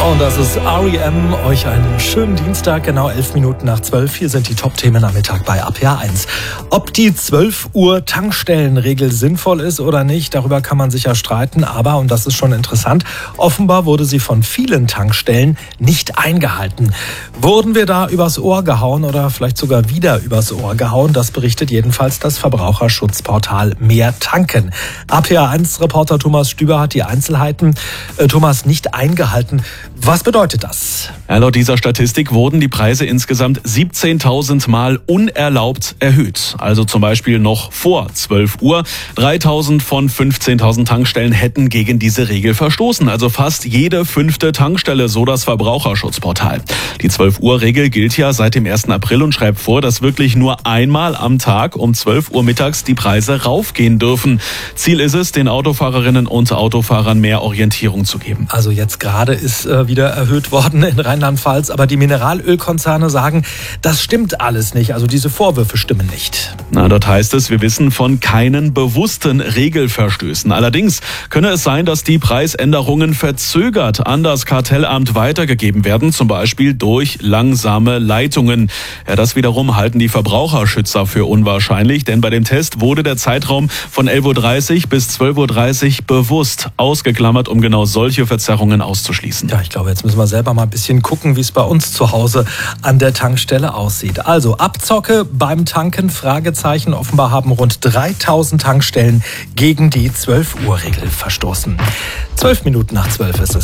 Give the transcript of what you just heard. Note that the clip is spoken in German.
Und das ist R.E.M. Euch einen schönen Dienstag, genau 11 Minuten nach 12. Hier sind die Top-Themen am Mittag bei APA1. Ob die 12 Uhr Tankstellenregel sinnvoll ist oder nicht, darüber kann man sicher streiten. Aber, und das ist schon interessant, offenbar wurde sie von vielen Tankstellen nicht eingehalten. Wurden wir da übers Ohr gehauen oder vielleicht sogar wieder übers Ohr gehauen? Das berichtet jedenfalls das Verbraucherschutzportal Mehr Tanken. APA1-Reporter Thomas Stüber hat die Einzelheiten. Thomas, nicht eingehalten. Was bedeutet das? Ja, laut dieser Statistik wurden die Preise insgesamt 17.000 Mal unerlaubt erhöht. Also zum Beispiel noch vor 12 Uhr. 3.000 von 15.000 Tankstellen hätten gegen diese Regel verstoßen. Also fast jede 5. Tankstelle, so das Verbraucherschutzportal. Die 12-Uhr-Regel gilt ja seit dem 1. April und schreibt vor, dass wirklich nur einmal am Tag um 12 Uhr mittags die Preise raufgehen dürfen. Ziel ist es, den Autofahrerinnen und Autofahrern mehr Orientierung zu geben. Also jetzt gerade ist wieder erhöht worden in Rheinland-Pfalz, aber die Mineralölkonzerne sagen, das stimmt alles nicht, also diese Vorwürfe stimmen nicht. Na, dort heißt es, wir wissen von keinen bewussten Regelverstößen. Allerdings könne es sein, dass die Preisänderungen verzögert an das Kartellamt weitergegeben werden, zum Beispiel durch langsame Leitungen. Ja, das wiederum halten die Verbraucherschützer für unwahrscheinlich, denn bei dem Test wurde der Zeitraum von 11.30 Uhr bis 12.30 Uhr bewusst ausgeklammert, um genau solche Verzerrungen auszuschließen. Ja, ich glaube, jetzt müssen wir selber mal ein bisschen gucken, wie es bei uns zu Hause an der Tankstelle aussieht. Also Abzocke beim Tanken, Fragezeichen. Offenbar haben rund 3.000 Tankstellen gegen die 12-Uhr-Regel verstoßen. 12 Minuten nach 12 ist es.